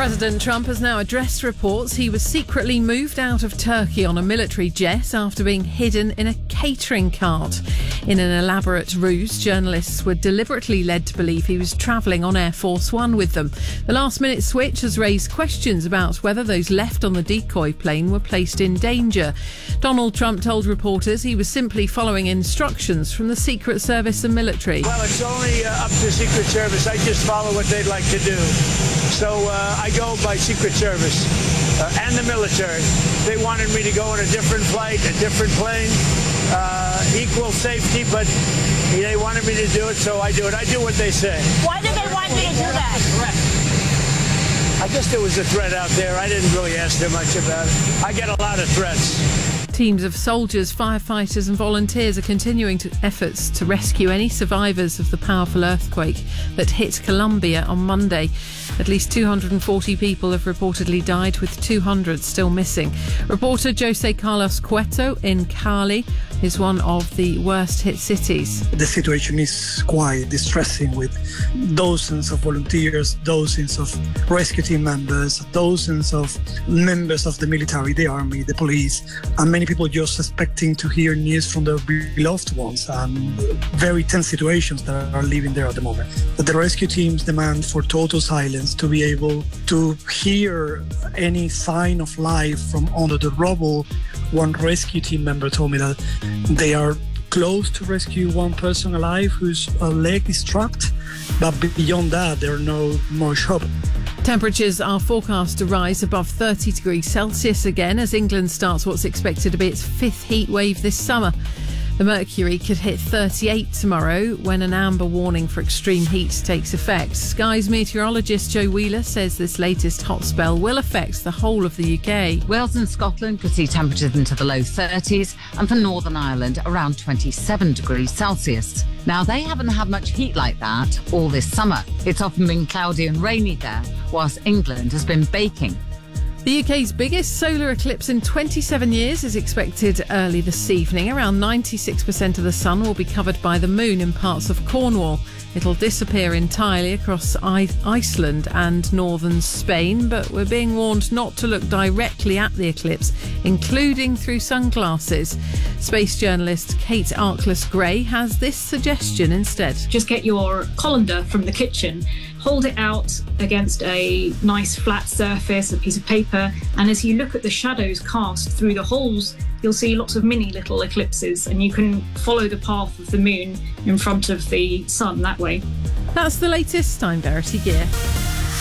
President Trump has now addressed reports he was secretly moved out of Turkey on a military jet after being hidden in a catering cart. In an elaborate ruse, journalists were deliberately led to believe he was travelling on Air Force One with them. The last-minute switch has raised questions about whether those left on the decoy plane were placed in danger. Donald Trump told reporters he was simply following instructions from the Secret Service and military. Well, it's only up to the Secret Service. I just follow what they'd like to do. So I go by Secret Service and the military. They wanted me to go on a different flight, a different plane, equal safety, but they wanted me to do it, so I do it. I do what they say. Why did they want you to do that? I guess there was a threat out there. I didn't really ask them much about it. I get a lot of threats. Teams of soldiers, firefighters and volunteers are continuing efforts to rescue any survivors of the powerful earthquake that hit Colombia on Monday. At least 240 people have reportedly died, with 200 still missing. Reporter Jose Carlos Cueto in Cali is one of the worst hit cities. The situation is quite distressing, with dozens of volunteers, dozens of rescue team members, dozens of members of the military, the army, the police, and many people just expecting to hear news from their beloved ones, and very tense situations that are living there at the moment. But the rescue teams demand for total silence to be able to hear any sign of life from under the rubble. One rescue team member told me that they are close to rescue one person alive whose leg is trapped, but beyond that there are no more hope. Temperatures are forecast to rise above 30 degrees Celsius again as England starts what's expected to be its fifth heat wave this summer. The mercury could hit 38 tomorrow when an amber warning for extreme heat takes effect. Sky's meteorologist Joe Wheeler says this latest hot spell will affect the whole of the UK. Wales and Scotland could see temperatures into the low 30s, and for Northern Ireland around 27 degrees Celsius. Now, they haven't had much heat like that all this summer. It's often been cloudy and rainy there, whilst England has been baking. The UK's biggest solar eclipse in 27 years is expected early this evening. Around 96% of the sun will be covered by the moon in parts of Cornwall. It'll disappear entirely across Iceland and northern Spain, but we're being warned not to look directly at the eclipse, including through sunglasses. Space journalist Kate Arkless-Gray has this suggestion instead. Just get your colander from the kitchen, hold it out against a nice flat surface, a piece of paper, and as you look at the shadows cast through the holes, you'll see lots of mini little eclipses, and you can follow the path of the moon in front of the sun that way. That's the latest. I'm Verity Gear.